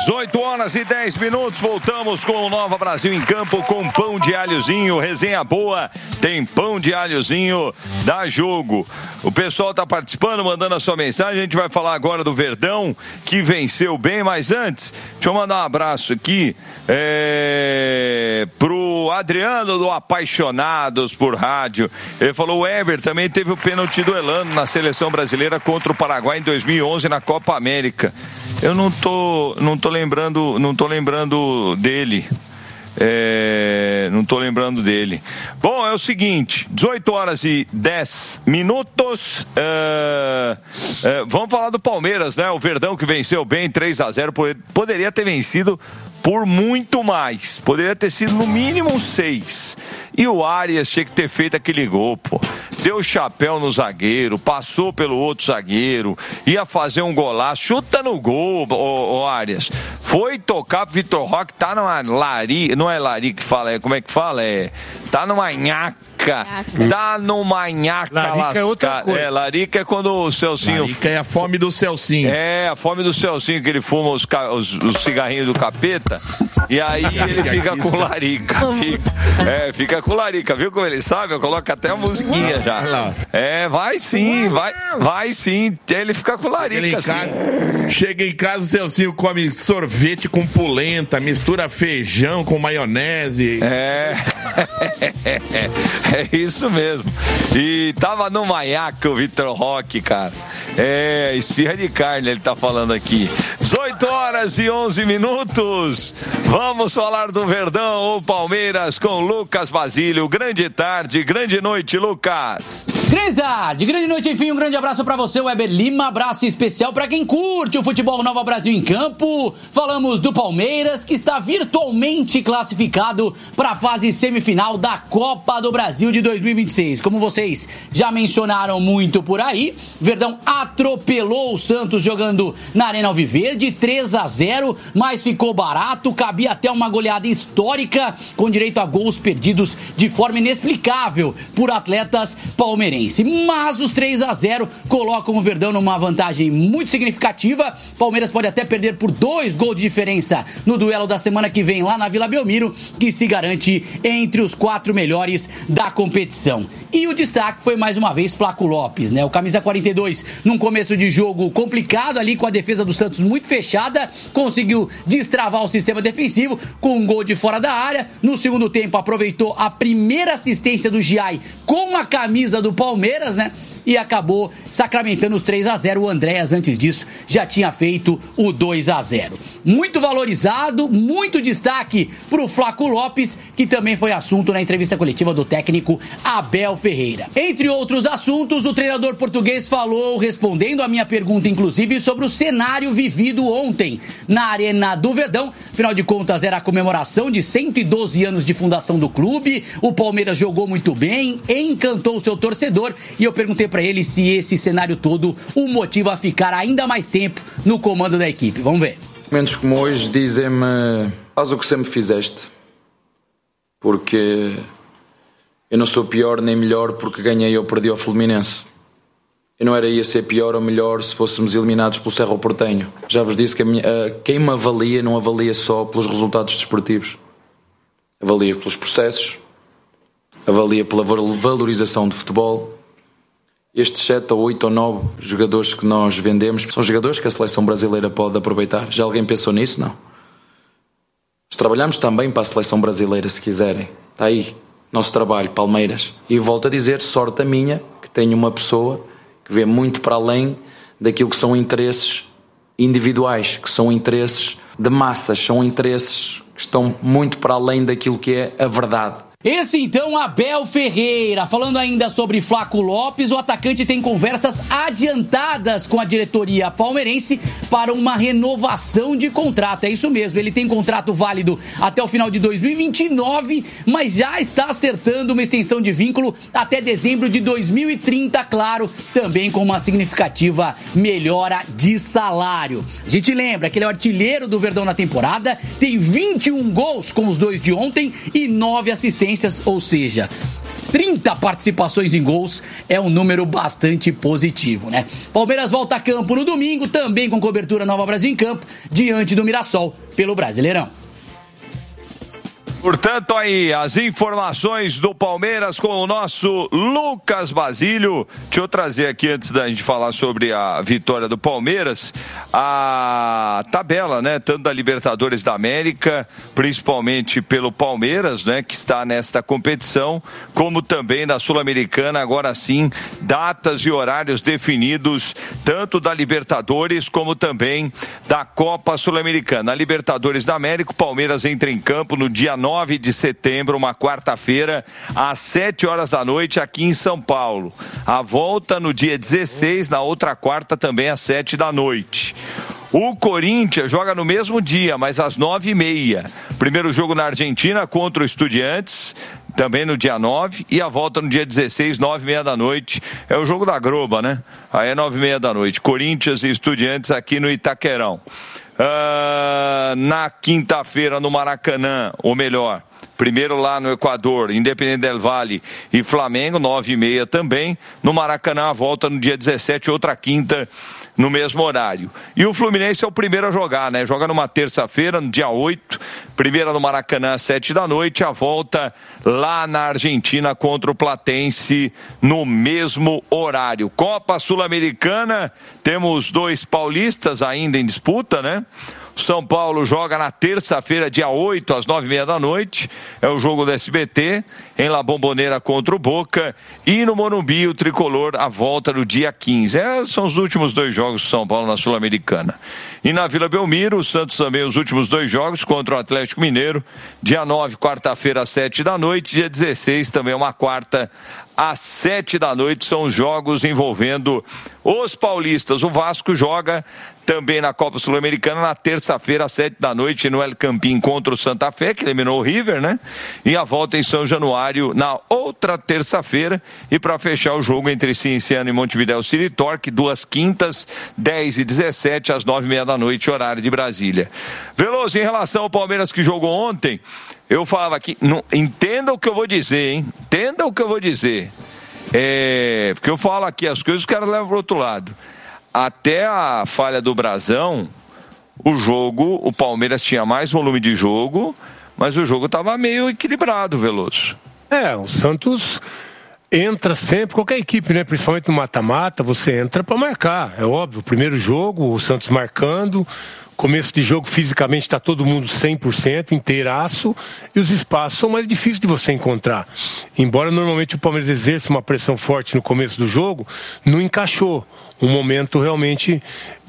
18 horas e 10 minutos, voltamos com o Nova Brasil em Campo com pão de alhozinho, resenha boa, tem pão de alhozinho, dá jogo. O pessoal tá participando, mandando a sua mensagem, a gente vai falar agora do Verdão, que venceu bem, mas antes, deixa eu mandar um abraço aqui pro Adriano do Apaixonados por Rádio. Ele falou, o Eber também teve o pênalti do Elano na seleção brasileira contra o Paraguai em 2011 na Copa América. Eu não tô lembrando dele. Não tô lembrando dele. Bom, é o seguinte, 18 horas e 10 minutos. Vamos falar do Palmeiras, né? O Verdão que venceu bem 3-0, poderia ter vencido por muito mais. Poderia ter sido no mínimo 6. E o Arias tinha que ter feito aquele gol, pô. Deu chapéu no zagueiro, passou pelo outro zagueiro, ia fazer um golaço, chuta no gol, o Arias. Foi tocar pro Vitor Roque, tá numa larica, não é larica que fala, como é que fala? Tá numa nhaca. Dá numa nhaca. Larica é outra coisa. Larica é quando o Celcinho... Larica é a fome do Celcinho. A fome do Celcinho, que ele fuma os cigarrinhos do capeta, e aí ele fica com larica. Fica com larica, viu como ele sabe? Eu coloco até a musiquinha já. Vai sim. Ele fica com larica, assim. Chega em casa, o Celcinho come sorvete com polenta, mistura feijão com maionese. É isso mesmo. E tava no maiaca o Vitor Roque, cara. Esfirra de carne, ele tá falando aqui. 18 horas e 11 minutos. Vamos falar do Verdão ou Palmeiras com Lucas Basílio. Grande tarde, grande noite, Lucas. Grande tarde, grande noite, enfim, um grande abraço pra você, Weber Lima, abraço especial pra quem curte o futebol Nova Brasil em Campo. Falamos do Palmeiras, que está virtualmente classificado para a fase semifinal da Copa do Brasil de 2026. Como vocês já mencionaram muito por aí, Verdão atropelou o Santos jogando na Arena Alviverde, 3-0, mas ficou barato, cabia até uma goleada histórica, com direito a gols perdidos de forma inexplicável por atletas palmeirenses. Mas os 3-0 colocam o Verdão numa vantagem muito significativa. Palmeiras pode até perder por 2 gols de diferença no duelo da semana que vem lá na Vila Belmiro, que se garante entre os 4 melhores da competição. E o destaque foi mais uma vez Flaco Lopes, né? O camisa 42, num começo de jogo complicado ali, com a defesa do Santos muito fechada, conseguiu destravar o sistema defensivo com um gol de fora da área. No segundo tempo aproveitou a primeira assistência do Giai com a camisa do Palmeiras, né? E acabou sacramentando os 3-0. O Andréas, antes disso, já tinha feito o 2-0. Muito valorizado, muito destaque para o Flaco Lopes, que também foi assunto na entrevista coletiva do técnico Abel Ferreira. Entre outros assuntos, o treinador português falou, respondendo a minha pergunta, inclusive, sobre o cenário vivido ontem na Arena do Verdão. Afinal de contas, era a comemoração de 112 anos de fundação do clube. O Palmeiras jogou muito bem, encantou o seu torcedor, e eu perguntei para ele se esse cenário todo o motiva a ficar ainda mais tempo no comando da equipe. Vamos ver. Momentos como hoje dizem-me: faz o que sempre fizeste, porque eu não sou pior nem melhor porque ganhei ou perdi ao Fluminense. Eu não ia ser pior ou melhor se fôssemos eliminados pelo Cerro Porteño. Já vos disse que quem me avalia não avalia só pelos resultados desportivos, avalia pelos processos, avalia pela valorização de futebol. Estes 7 ou 8 ou 9 jogadores que nós vendemos são jogadores que a seleção brasileira pode aproveitar. Já alguém pensou nisso? Não. Nós trabalhamos também para a seleção brasileira, se quiserem. Está aí, nosso trabalho, Palmeiras. E volto a dizer, sorte a minha, que tenho uma pessoa que vê muito para além daquilo que são interesses individuais, que são interesses de massas, são interesses que estão muito para além daquilo que é a verdade. Esse então, Abel Ferreira. Falando ainda sobre Flaco Lopes, o atacante tem conversas adiantadas com a diretoria palmeirense para uma renovação de contrato. É isso mesmo, ele tem contrato válido até o final de 2029, mas já está acertando uma extensão de vínculo até dezembro de 2030, claro, também com uma significativa melhora de salário. A gente lembra que ele é o artilheiro do Verdão na temporada, tem 21 gols com os 2 de ontem e 9 assistências assistências, ou seja, 30 participações em gols é um número bastante positivo, né? Palmeiras volta a campo no domingo, também com cobertura Nova Brasil em Campo, diante do Mirassol pelo Brasileirão. Portanto, aí as informações do Palmeiras com o nosso Lucas Basílio. Deixa eu trazer aqui, antes da gente falar sobre a vitória do Palmeiras, a tabela, né? Tanto da Libertadores da América, principalmente pelo Palmeiras, né? Que está nesta competição, como também da Sul-Americana. Agora sim, datas e horários definidos, tanto da Libertadores como também da Copa Sul-Americana. A Libertadores da América, o Palmeiras entra em campo no dia 9 de setembro, uma quarta-feira, às 7 horas da noite, aqui em São Paulo. A volta no dia 16, na outra quarta, também às 7 da noite. O Corinthians joga no mesmo dia, mas às 9h30. Primeiro jogo na Argentina contra o Estudiantes, também no dia 9, e a volta no dia 16, 9h30 da noite. É o jogo da Globo, né? Aí é 9h30 da noite. Corinthians e Estudiantes aqui no Itaquerão. Na quinta-feira no Maracanã, ou melhor, primeiro lá no Equador, Independente del Valle e Flamengo, 9h30 também. No Maracanã, a volta no dia 17, outra quinta, no mesmo horário. E o Fluminense é o primeiro a jogar, né? Joga numa terça-feira, no dia 8, primeira no Maracanã às 7 da noite, a volta lá na Argentina contra o Platense no mesmo horário. Copa Sul-Americana, temos 2 paulistas ainda em disputa, né? São Paulo joga na terça-feira, dia 8, às 9h30 da noite. É o jogo do SBT, em La Bombonera contra o Boca. E no Morumbi, o Tricolor, a volta no dia 15. São os últimos 2 jogos do São Paulo na Sul-Americana. E na Vila Belmiro, o Santos também, os últimos 2 jogos contra o Atlético Mineiro. Dia 9, quarta-feira, às 7 da noite. Dia 16, também uma quarta, às 7 da noite. São os jogos envolvendo os paulistas. O Vasco joga também na Copa Sul-Americana na terça-feira, às 7 da noite, no El Campín contra o Santa Fé, que eliminou o River, né? E a volta em São Januário na outra terça-feira. E para fechar o jogo entre Cienciano e Montevidéu City Torque, 2 quintas, 10 e 17, às 9h30 da noite, horário de Brasília. Veloso, em relação ao Palmeiras que jogou ontem, eu falava aqui, entenda o que eu vou dizer, hein? Entenda o que eu vou dizer. Porque eu falo aqui as coisas, os caras levam pro outro lado. Até a falha do Brasão, o Palmeiras tinha mais volume de jogo, mas o jogo estava meio equilibrado, Veloso. O Santos entra sempre, qualquer equipe, né? Principalmente no mata-mata, você entra para marcar, é óbvio. Primeiro jogo, o Santos marcando, começo de jogo fisicamente está todo mundo 100%, inteiraço, e os espaços são mais difíceis de você encontrar. Embora normalmente o Palmeiras exerça uma pressão forte no começo do jogo, não encaixou um momento realmente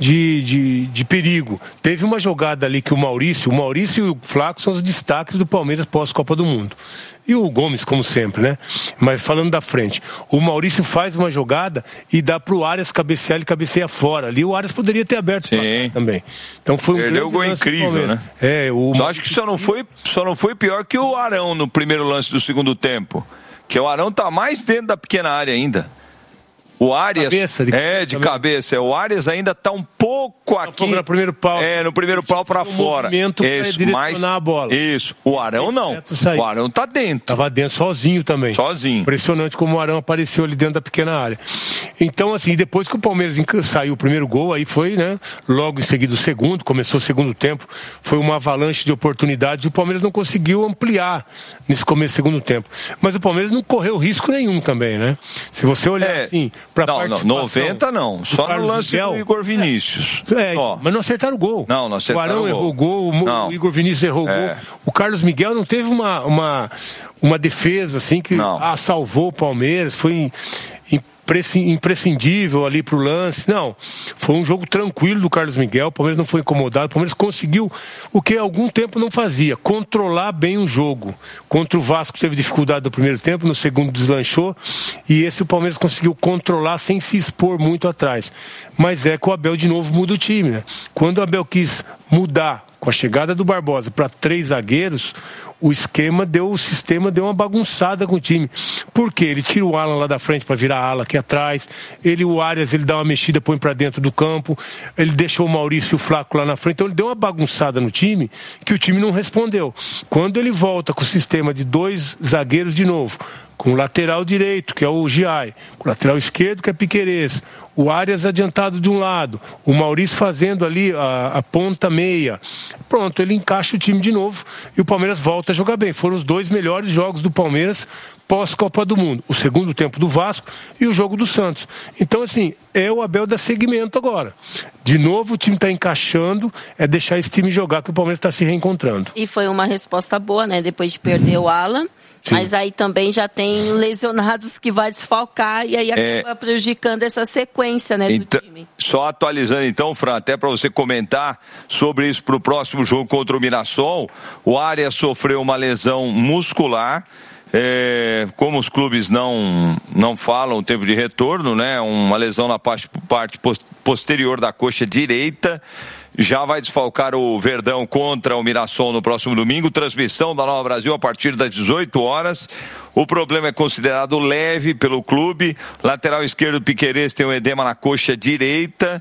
de perigo. Teve uma jogada ali que o Maurício e o Flaco são os destaques do Palmeiras pós-Copa do Mundo. E o Gomes, como sempre, né? Mas falando da frente, o Maurício faz uma jogada e dá pro Arias cabecear, ele cabeceia fora. Ali o Arias poderia ter aberto o placar também. Então foi um perdeu o gol incrível, né? Só acho que só não foi pior que o Arão no primeiro lance do segundo tempo. Que o Arão tá mais dentro da pequena área ainda. O Arias de cabeça. O Arias ainda está um pouco aqui. No primeiro pau. No primeiro pau para fora. Isso, mais a bola. Isso. O Arão não. O Arão tá dentro. Tava dentro sozinho também. Sozinho. Impressionante como o Arão apareceu ali dentro da pequena área. Então, assim, depois que o Palmeiras saiu o primeiro gol, aí foi, né? Logo em seguida o segundo, começou o segundo tempo, foi uma avalanche de oportunidades e o Palmeiras não conseguiu ampliar nesse começo do segundo tempo. Mas o Palmeiras não correu risco nenhum também, né? Se você olhar assim, pra participação... Não, 90 não. Só no lance do Igor Vinícius. Mas não acertaram o gol. Não acertaram o gol. O Arão errou o gol, o Igor Vinícius errou o gol. O Carlos Miguel não teve uma defesa assim que salvou o Palmeiras, foi imprescindível ali pro lance. Não, foi um jogo tranquilo do Carlos Miguel, o Palmeiras não foi incomodado, o Palmeiras conseguiu o que há algum tempo não fazia, controlar bem o jogo. Contra o Vasco teve dificuldade no primeiro tempo, no segundo deslanchou, e esse o Palmeiras conseguiu controlar sem se expor muito atrás. Mas que o Abel de novo muda o time, né? Quando o Abel quis mudar, Com a chegada do Barbosa para 3 zagueiros, o sistema deu uma bagunçada com o time. Por quê? Ele tira o Alan lá da frente para virar ala aqui atrás, o Arias ele dá uma mexida, põe para dentro do campo, ele deixou o Maurício e o Flaco lá na frente, então ele deu uma bagunçada no time que o time não respondeu. Quando ele volta com o sistema de 2 zagueiros de novo, com o lateral direito, que é o Giai, com o lateral esquerdo, que é Piquerez, o Arias adiantado de um lado, o Maurício fazendo ali a ponta meia. Pronto, ele encaixa o time de novo e o Palmeiras volta a jogar bem. Foram os 2 melhores jogos do Palmeiras pós-Copa do Mundo. O segundo tempo do Vasco e o jogo do Santos. Então, assim, o Abel dá seguimento agora. De novo, o time está encaixando, deixar esse time jogar, que o Palmeiras está se reencontrando. E foi uma resposta boa, né? Depois de perder o Alan. Sim. Mas aí também já tem lesionados que vai desfalcar e aí acaba prejudicando essa sequência, né, do time. Só atualizando então, Fran, até para você comentar sobre isso para o próximo jogo contra o Mirassol, o Arias sofreu uma lesão muscular. Como os clubes não falam o tempo de retorno, né? Uma lesão na parte posterior da coxa direita. Já vai desfalcar o Verdão contra o Mirassol no próximo domingo. Transmissão da Nova Brasil a partir das 18 horas. O problema é considerado leve pelo clube. Lateral esquerdo, Piquerez, tem um edema na coxa direita.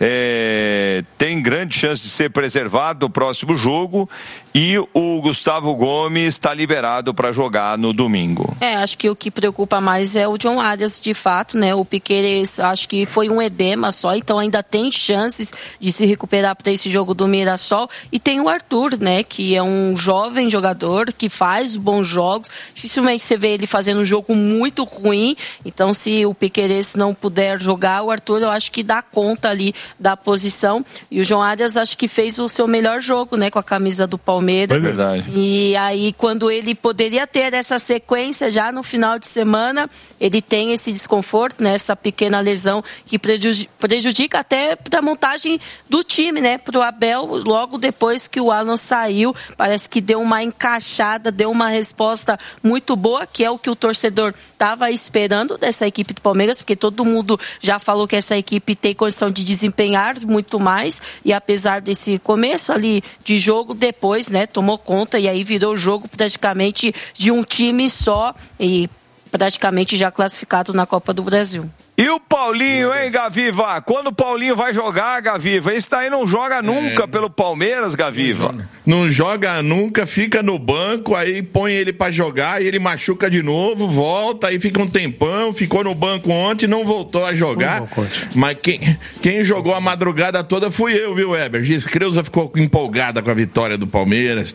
Tem grande chance de ser preservado no próximo jogo. E o Gustavo Gomes está liberado para jogar no domingo. Acho que o que preocupa mais é o John Arias, de fato, né? O Piquerez, acho que foi um edema só, então ainda tem chances de se recuperar para esse jogo do Mirassol. E tem o Arthur, né? Que é um jovem jogador que faz bons jogos. Dificilmente você vê ele fazendo um jogo muito ruim. Então, se o Piquerez não puder jogar, o Arthur, eu acho que dá conta ali da posição. E o John Arias, acho que fez o seu melhor jogo, né? Com a camisa do Palmeiras. É verdade. E aí, quando ele poderia ter essa sequência já no final de semana, ele tem esse desconforto, né? Essa pequena lesão que prejudica até para a montagem do time, né? Para o Abel, logo depois que o Alan saiu, parece que deu uma encaixada, deu uma resposta muito boa, que é o que o torcedor estava esperando dessa equipe do Palmeiras, porque todo mundo já falou que essa equipe tem condição de desempenhar muito mais, e apesar desse começo ali de jogo, depois, né, tomou conta e aí virou o jogo praticamente de um time só e praticamente já classificado na Copa do Brasil. E o Paulinho, hein, Gaviva? Quando o Paulinho vai jogar, Gaviva? Esse daí não joga nunca pelo Palmeiras, Gaviva. Não joga nunca, fica no banco, aí põe ele pra jogar e ele machuca de novo, volta, aí fica um tempão, ficou no banco ontem, não voltou a jogar. Mas quem jogou a madrugada toda fui eu, viu, Weber? Giscreuza ficou empolgada com a vitória do Palmeiras,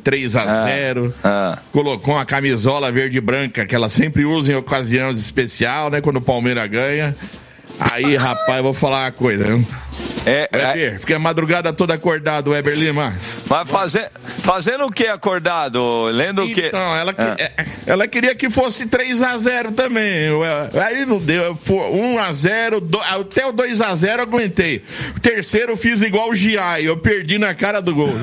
3-0. Colocou uma camisola verde e branca, que ela sempre usa em ocasiões especiais, né? Quando o Palmeiras ganha. Aí, rapaz, eu vou falar uma coisa, viu? Weber, fiquei a madrugada toda acordado, Weber Lima. Mas fazendo o que acordado? Lendo o que? Não, ela queria que fosse 3-0 também. Aí não deu. 1-0, até o 2-0 eu aguentei. O terceiro eu fiz igual o Giai, eu perdi na cara do gol.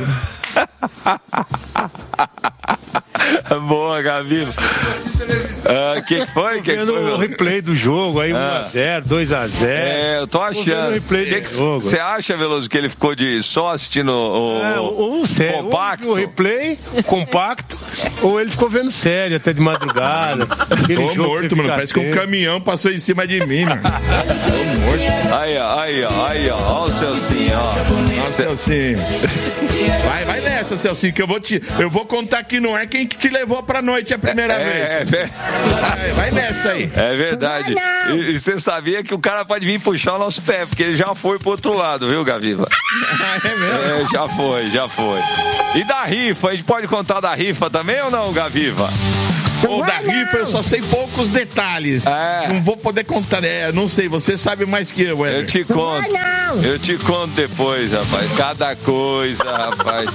Boa, Gavi. Que foi? O replay do jogo, aí 1-0, 2-0. Eu tô achando. Você acha, Veloso, que ele ficou só assistindo o compacto? O replay compacto, ou ele ficou vendo série até de madrugada. Tô morto, mano. Parece que um caminhão passou em cima de mim, mano. Tô morto. Aí, ó. Ó o Celcinho, ó. Ó o Celcinho. Vai nessa, Celcinho, que eu vou contar que não é quem que te levou pra noite a primeira vez. Vai nessa aí. É verdade. E você sabia que o cara pode vir puxar o nosso pé, porque ele já foi pro outro lado, viu, Gaviva? É mesmo? Já foi. E da rifa, a gente pode contar da rifa também ou não, Gaviva? Ou da rifa, eu só sei poucos detalhes. Não vou poder contar. Não sei, você sabe mais que eu, Weber. Eu te conto. Eu te conto depois, rapaz. Cada coisa, rapaz.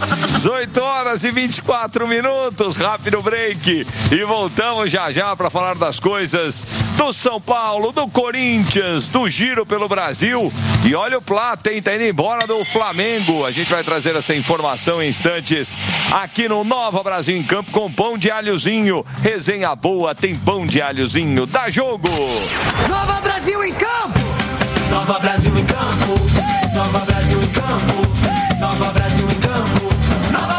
18h24, rápido break. E voltamos já para falar das coisas do São Paulo, do Corinthians, do Giro pelo Brasil. E olha o Plata, hein? Tá indo embora do Flamengo. A gente vai trazer essa informação em instantes aqui no Nova Brasil em Campo com pão de alhozinho. Resenha boa, tem pão de alhozinho. Dá jogo! Nova Brasil em campo! Nova Brasil em campo! Nova Brasil em campo! Nova Brasil em campo! Nova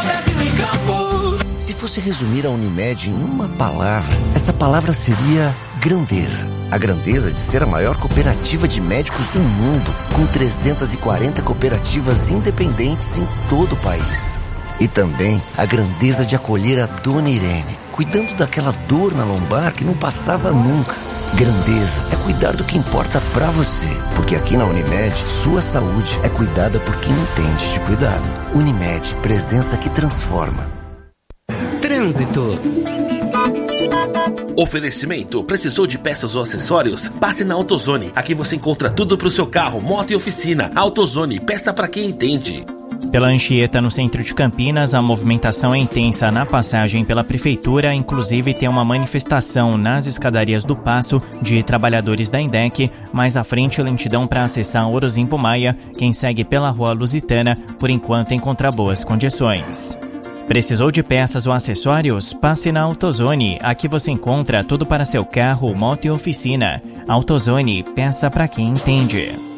fosse resumir a Unimed em uma palavra, essa palavra seria grandeza. A grandeza de ser a maior cooperativa de médicos do mundo, com 340 cooperativas independentes em todo o país. E também a grandeza de acolher a Dona Irene, cuidando daquela dor na lombar que não passava nunca. Grandeza é cuidar do que importa pra você, porque aqui na Unimed, sua saúde é cuidada por quem entende de cuidado. Unimed, presença que transforma. Trânsito. Oferecimento: precisou de peças ou acessórios? Passe na AutoZone. Aqui você encontra tudo pro seu carro, moto e oficina. AutoZone, peça pra quem entende. Pela Anchieta, no centro de Campinas, a movimentação é intensa na passagem pela prefeitura, inclusive tem uma manifestação nas escadarias do Paço de trabalhadores da INDEC. Mais à frente, lentidão para acessar Orozimpo Maia. Quem segue pela Rua Lusitana, por enquanto encontra boas condições. Precisou de peças ou acessórios? Passe na AutoZone. Aqui você encontra tudo para seu carro, moto e oficina. AutoZone, peça para quem entende.